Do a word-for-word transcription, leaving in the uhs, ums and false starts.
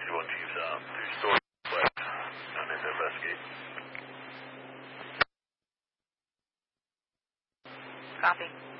fifty-one Chiefs out to store left on his investigate. Copy.